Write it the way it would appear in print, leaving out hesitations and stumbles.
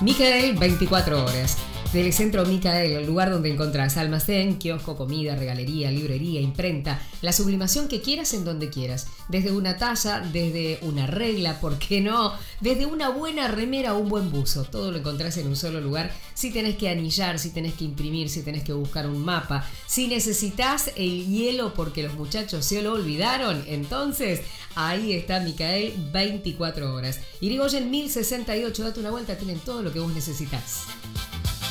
Micael 24 horas. Telecentro Micael, el lugar donde encontrás almacén, kiosco, comida, regalería, librería, imprenta, la sublimación que quieras en donde quieras. Desde una taza, desde una regla, ¿por qué no? Desde una buena remera o un buen buzo. Todo lo encontrás en un solo lugar. Si tenés que anillar, si tenés que imprimir, si tenés que buscar un mapa, si necesitas el hielo porque los muchachos se lo olvidaron, entonces ahí está Micael 24 horas. Irigoyen 1068, date una vuelta, tienen todo lo que vos necesitas.